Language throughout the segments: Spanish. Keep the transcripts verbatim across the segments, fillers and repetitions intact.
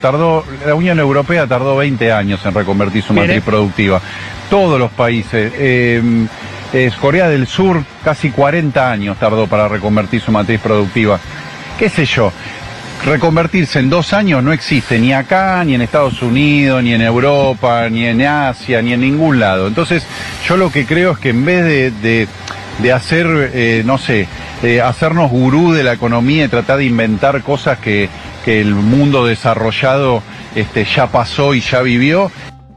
Tardó, la Unión Europea tardó veinte años en reconvertir su Mire. matriz productiva. Todos los países. Eh, eh, Corea del Sur casi cuarenta años tardó para reconvertir su matriz productiva. ¿Qué sé yo? Reconvertirse en dos años no existe ni acá, ni en Estados Unidos, ni en Europa, ni en Asia, ni en ningún lado. Entonces, yo lo que creo es que en vez de, de, de hacer, eh, no sé, eh, hacernos gurú de la economía y tratar de inventar cosas que, que el mundo desarrollado este, ya pasó y ya vivió.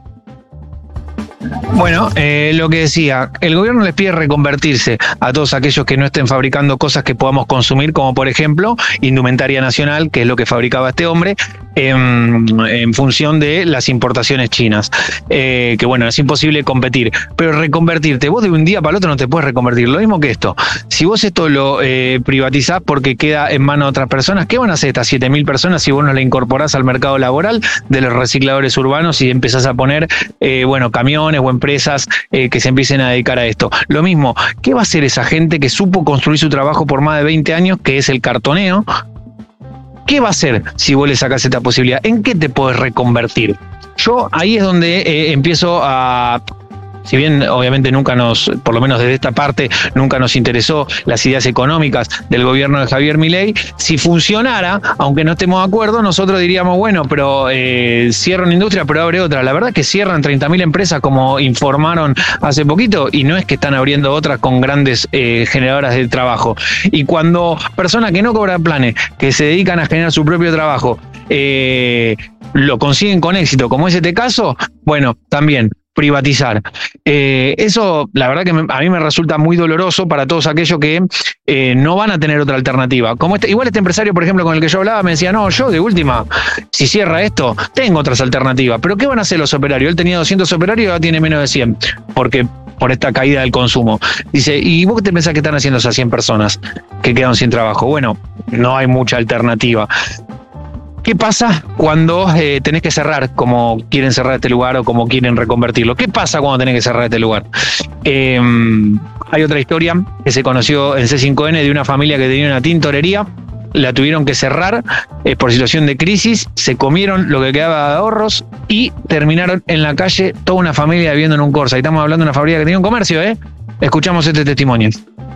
Bueno, eh, lo que decía, el gobierno les pide reconvertirse a todos aquellos que no estén fabricando cosas que podamos consumir, como por ejemplo, indumentaria nacional, que es lo que fabricaba este hombre, en, en función de las importaciones chinas. Eh, que bueno, es imposible competir, pero reconvertirte, vos de un día para el otro no te puedes reconvertir, lo mismo que esto. Si vos esto lo eh, privatizás porque queda en manos de otras personas, ¿qué van a hacer estas siete mil personas si vos no le incorporás al mercado laboral de los recicladores urbanos y empezás a poner, eh, bueno, camiones o empresas eh, que se empiecen a dedicar a esto? Lo mismo, ¿qué va a hacer esa gente que supo construir su trabajo por más de veinte años, que es el cartoneo? ¿Qué va a hacer si vos le sacás esta posibilidad? ¿En qué te podés reconvertir? Yo ahí es donde eh, empiezo a... Si bien obviamente nunca nos, por lo menos desde esta parte, nunca nos interesó las ideas económicas del gobierno de Javier Milei, si funcionara, aunque no estemos de acuerdo, nosotros diríamos, bueno, pero eh, cierra una industria, pero abre otra. La verdad es que cierran treinta mil empresas, como informaron hace poquito, y no es que están abriendo otras con grandes eh, generadoras de trabajo. Y cuando personas que no cobran planes, que se dedican a generar su propio trabajo, eh, lo consiguen con éxito, como es este caso, bueno, también privatizar. Eh, eso, la verdad que me, a mí me resulta muy doloroso para todos aquellos que eh, no van a tener otra alternativa. Como este, igual este empresario, por ejemplo, con el que yo hablaba, me decía, no, yo de última, si cierra esto, tengo otras alternativas. Pero ¿qué van a hacer los operarios? Él tenía doscientos operarios y ahora tiene menos de cien, porque por esta caída del consumo. Dice, ¿y vos qué te pensás que están haciendo esas cien personas que quedan sin trabajo? Bueno, no hay mucha alternativa. ¿Qué pasa cuando eh, tenés que cerrar, como quieren cerrar este lugar o como quieren reconvertirlo? ¿Qué pasa cuando tenés que cerrar este lugar? Eh, hay otra historia que se conoció en C cinco N de una familia que tenía una tintorería, la tuvieron que cerrar eh, por situación de crisis, se comieron lo que quedaba de ahorros y terminaron en la calle toda una familia viviendo en un Corsa. Y estamos hablando de una familia que tenía un comercio, ¿eh? Escuchamos este testimonio.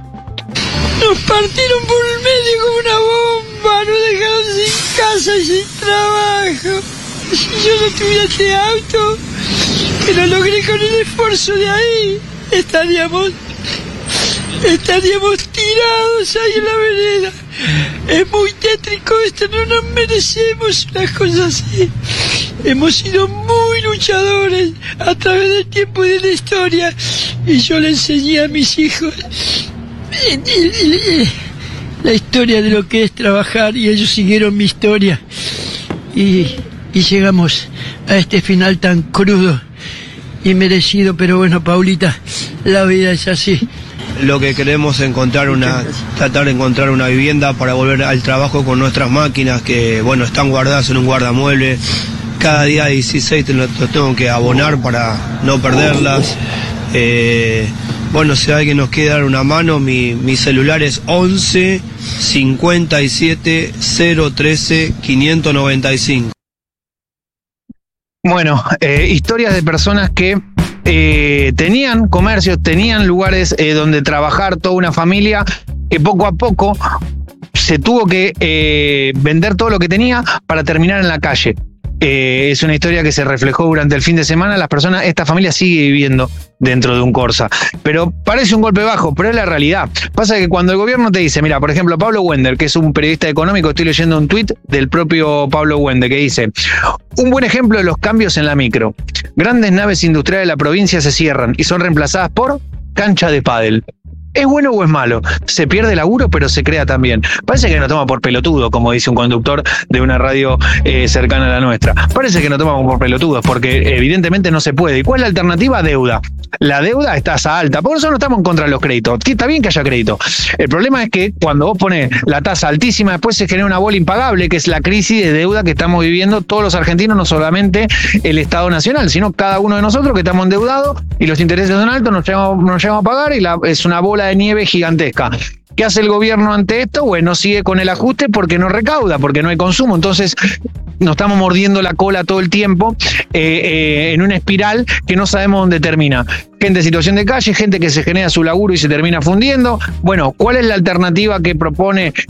Nos partieron por el medio como una bomba, nos dejaron sin casa y sin trabajo. Si yo no tuviera este auto, que lo logré con el esfuerzo de ahí, estaríamos, estaríamos tirados ahí en la vereda. Es muy tétrico esto, no nos merecemos unas cosas así. Hemos sido muy luchadores a través del tiempo y de la historia, y yo le enseñé a mis hijos la historia de lo que es trabajar, y ellos siguieron mi historia y, y llegamos a este final tan crudo y merecido. Pero bueno, Paulita, la vida es así. Lo que queremos es encontrar una, tratar de encontrar una vivienda para volver al trabajo con nuestras máquinas que, bueno, están guardadas en un guardamueble. Cada día dieciséis te lo tengo que abonar para no perderlas. Eh, bueno, si alguien nos quiere dar una mano, mi, mi celular es once cincuenta y siete cero trece quinientos noventa y cinco. Bueno, eh, historias de personas que eh, tenían comercios, tenían lugares eh, donde trabajar, toda una familia que poco a poco se tuvo que eh, vender todo lo que tenía para terminar en la calle. Eh, es una historia que se reflejó durante el fin de semana. Las personas, esta familia sigue viviendo dentro de un Corsa, pero parece un golpe bajo, pero es la realidad. Pasa que cuando el gobierno te dice, mira, por ejemplo, Pablo Wender, que es un periodista económico, estoy leyendo un tuit del propio Pablo Wender que dice, un buen ejemplo de los cambios en la micro. Grandes naves industriales de la provincia se cierran y son reemplazadas por cancha de pádel. ¿Es bueno o es malo? Se pierde laburo, pero se crea también. Parece que nos toma por pelotudo, como dice un conductor de una radio eh, cercana a la nuestra. Parece que nos tomamos por pelotudos, porque evidentemente no se puede. ¿Y cuál es la alternativa? Deuda. La deuda es tasa alta. Por eso no estamos en contra de los créditos. Está bien que haya crédito. El problema es que cuando vos pones la tasa altísima, después se genera una bola impagable, que es la crisis de deuda que estamos viviendo todos los argentinos, no solamente el Estado Nacional, sino cada uno de nosotros que estamos endeudados y los intereses son altos, nos llevamos, nos llevamos a pagar y la, es una bola de nieve gigantesca. ¿Qué hace el gobierno ante esto? Bueno, sigue con el ajuste porque no recauda, porque no hay consumo. Entonces nos estamos mordiendo la cola todo el tiempo eh, eh, en una espiral que no sabemos dónde termina. Gente en situación de calle, gente que se genera su laburo y se termina fundiendo. Bueno, ¿cuál es la alternativa que propone eh,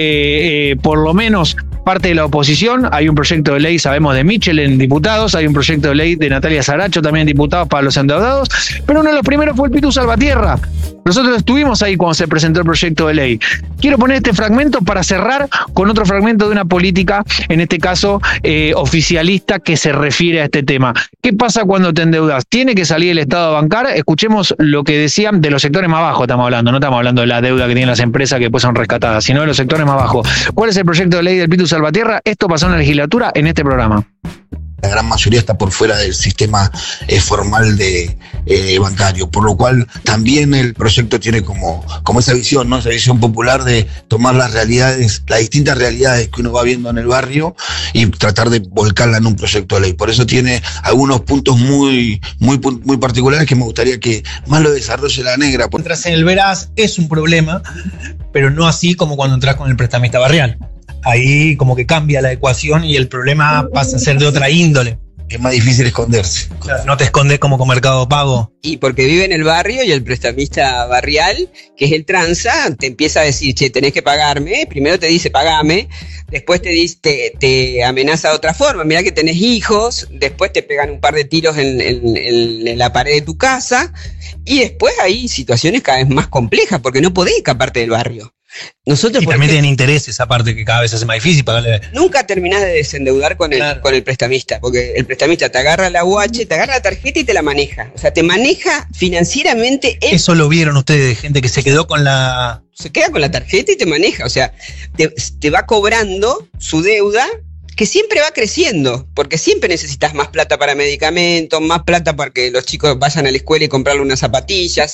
eh, por lo menos parte de la oposición? Hay un proyecto de ley, sabemos, de Michel en diputados, hay un proyecto de ley de Natalia Saracho también en diputados para los endeudados, pero uno de los primeros fue el Pitu Salvatierra. Nosotros estuvimos ahí cuando se presentó el proyecto de ley. Quiero poner este fragmento para cerrar con otro fragmento de una política, en este caso eh, oficialista, que se refiere a este tema. ¿Qué pasa cuando te endeudas? ¿Tiene que salir el Estado a bancar? Escuchemos lo que decían de los sectores más bajos, estamos hablando, no estamos hablando de la deuda que tienen las empresas que después son rescatadas, sino de los sectores más bajos. ¿Cuál es el proyecto de ley del Pitu Salvatierra? Esto pasó en la legislatura en este programa. La gran mayoría está por fuera del sistema eh, formal de eh, bancario, por lo cual también el proyecto tiene como, como esa visión, ¿no? Esa visión popular de tomar las realidades, las distintas realidades que uno va viendo en el barrio y tratar de volcarla en un proyecto de ley. Por eso tiene algunos puntos muy, muy, muy particulares que me gustaría que más lo desarrolle la negra. Entras en el Veraz es un problema, pero no así como cuando entras con el prestamista barrial. Ahí como que cambia la ecuación y el problema pasa a ser de otra índole. Es más difícil esconderse. O sea, no te escondes como con Mercado Pago. Y porque vive en el barrio y el prestamista barrial, que es el tranza, te empieza a decir, che, tenés que pagarme. Primero te dice, pagame. Después te, dice, te, te amenaza de otra forma. Mirá que tenés hijos. Después te pegan un par de tiros en, en, en, en la pared de tu casa. Y después hay situaciones cada vez más complejas porque no podés escaparte del barrio. Nosotros, y también tienen intereses, aparte que cada vez se hace más difícil pagarle. Nunca terminás de desendeudar con el, claro. con el prestamista, porque el prestamista te agarra la U H, te agarra la tarjeta y te la maneja. O sea, te maneja financieramente. El... Eso lo vieron ustedes, gente que se quedó con la... Se queda con la tarjeta y te maneja. O sea, te, te va cobrando su deuda, que siempre va creciendo, porque siempre necesitas más plata para medicamentos, más plata para que los chicos vayan a la escuela y comprarle unas zapatillas.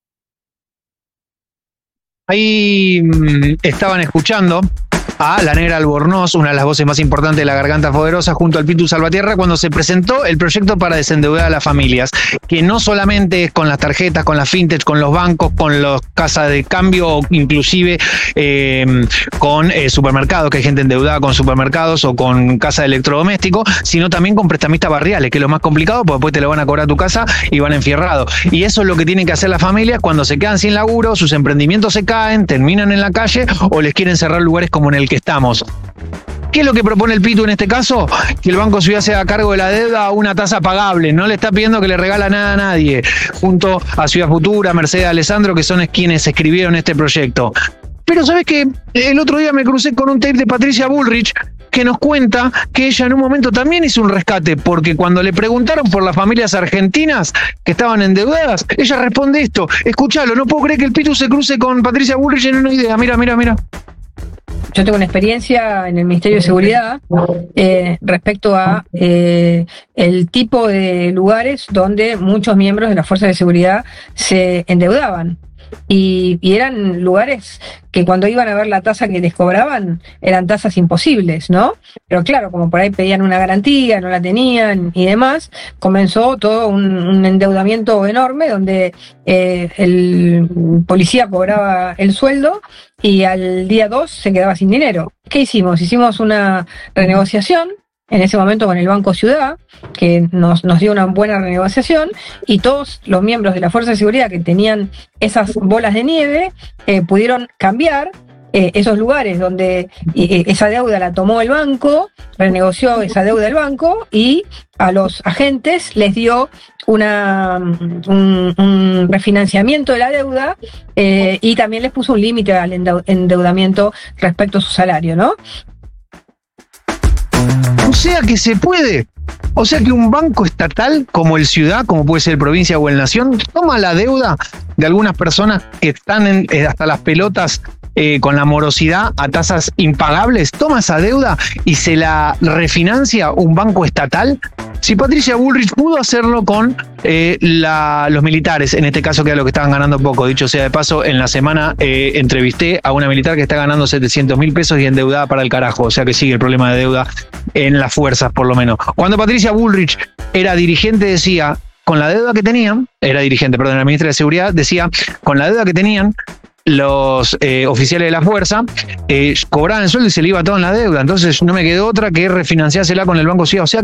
Ahí mmm, estaban escuchando a la Negra Albornoz, una de las voces más importantes de la Garganta Poderosa, junto al Pitu Salvatierra, cuando se presentó el proyecto para desendeudar a las familias, que no solamente es con las tarjetas, con las fintech, con los bancos, con las casas de cambio, o inclusive eh, con eh, supermercados, que hay gente endeudada con supermercados o con casa de electrodomésticos, sino también con prestamistas barriales, que es lo más complicado, porque después te lo van a cobrar a tu casa y van enfierrados. Y eso es lo que tienen que hacer las familias cuando se quedan sin laburo, sus emprendimientos se caen, terminan en la calle o les quieren cerrar lugares como en el que estamos. ¿Qué es lo que propone el Pitu en este caso? Que el Banco Ciudad se haga cargo de la deuda a una tasa pagable. No le está pidiendo que le regala nada a nadie. Junto a Ciudad Futura, Mercedes Alessandro, que son quienes escribieron este proyecto. Pero ¿sabes qué? El otro día me crucé con un tape de Patricia Bullrich que nos cuenta que ella en un momento también hizo un rescate, porque cuando le preguntaron por las familias argentinas que estaban endeudadas, ella responde esto. Escuchalo, no puedo creer que el Pitu se cruce con Patricia Bullrich en una idea. Mira, mira, mira. Yo tengo una experiencia en el Ministerio de Seguridad eh, respecto a eh, el tipo de lugares donde muchos miembros de las fuerzas de seguridad se endeudaban. Y, y eran lugares que cuando iban a ver la tasa que les cobraban, eran tasas imposibles, ¿no? Pero claro, como por ahí pedían una garantía, no la tenían y demás, comenzó todo un, un endeudamiento enorme donde eh, el policía cobraba el sueldo y al día dos se quedaba sin dinero. ¿Qué hicimos? Hicimos una renegociación en ese momento con el Banco Ciudad, que nos, nos dio una buena renegociación, y todos los miembros de la Fuerza de Seguridad que tenían esas bolas de nieve eh, pudieron cambiar eh, esos lugares donde eh, esa deuda la tomó el banco, renegoció esa deuda el banco y a los agentes les dio una, un, un refinanciamiento de la deuda eh, y también les puso un límite al endeudamiento respecto a su salario, ¿no? O sea que se puede. O sea que un banco estatal como el Ciudad, como puede ser el Provincia o el Nación, toma la deuda de algunas personas que están en, eh, hasta las pelotas eh, con la morosidad a tasas impagables, toma esa deuda y se la refinancia un banco estatal. Si Patricia Bullrich pudo hacerlo con eh, la, los militares, en este caso que era lo que estaban ganando poco, dicho sea de paso, en la semana eh, entrevisté a una militar que está ganando setecientos mil pesos y endeudada para el carajo, o sea que sigue el problema de deuda en las fuerzas por lo menos. Cuando Patricia Bullrich era dirigente decía, con la deuda que tenían, era dirigente, perdón, la ministra de Seguridad decía, con la deuda que tenían, los eh, oficiales de la fuerza eh, cobraban el sueldo y se le iba todo en la deuda. Entonces no me quedó otra que refinanciársela con el Banco Ciudad. O sea,